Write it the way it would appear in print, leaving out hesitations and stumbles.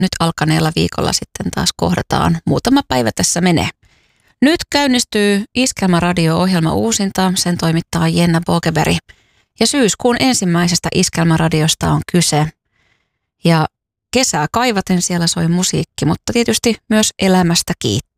nyt alkaneella viikolla sitten taas kohdataan. Muutama päivä tässä menee. Nyt käynnistyy Iskelmäradio-ohjelma uusinta. Sen toimittaa Jenna Bogeberg. Ja syyskuun ensimmäisestä Iskelmäradiosta on kyse. Ja kesää kaivaten siellä soi musiikki, mutta tietysti myös elämästä kiittää.